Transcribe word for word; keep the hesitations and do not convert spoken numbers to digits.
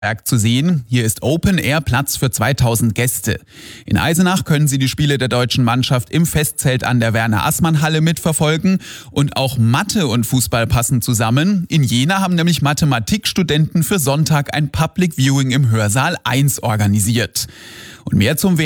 Berg zu sehen. Hier ist Open Air Platz für zweitausend Gäste. In Eisenach können Sie die Spiele der deutschen Mannschaft im Festzelt an der Werner-Assmann-Halle mitverfolgen. Und auch Mathe und Fußball passen zusammen. In Jena haben nämlich Mathematikstudenten für Sonntag ein Public Viewing im Hörsaal eins organisiert. Und mehr zum